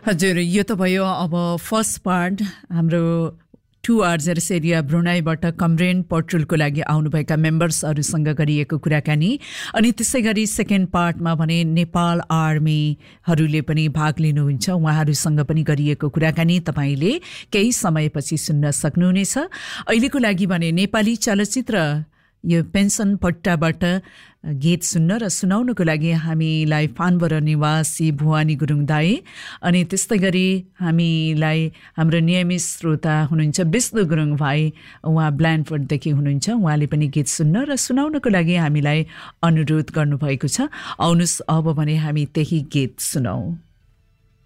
हजुर, यो त भयो अब फर्स्ट पार्ट हाम्रो 2 आवर्स एरिया ब्रुनाईबाट कमरेन पोर्टलको लागि आउनुभएका मेम्बर्सहरूसँग गरिएको कुराकानी। अनि त्यसै गरी सेकेन्ड पार्टमा भने नेपाल आर्मीहरूले पनि भाग लिनुहुन्छ, उहाँहरूसँग पनि गरिएको कुराकानी तपाईँले केही समयपछि सुन्न सक्नुहुनेछ। अहिलेको लागि भने नेपाली चलचित्र यो पेन्सन पट्टाबाट गीत सुन्न र सुनाउनको लागि हामीलाई फानबर निवासी भुवानी गुरुङ दाई, अनि त्यस्तै गरी हामीलाई हाम्रो नियमित श्रोता हुनुहुन्छ विष्णु गुरुङ भाइ, उहाँ ब्ल्यान्डफोर्डदेखि हुनुहुन्छ, उहाँले पनि गीत सुन्न र सुनाउनको लागि हामीलाई अनुरोध गर्नुभएको छ। आउनुहोस् अब भने हामी त्यही गीत सुनाऊ।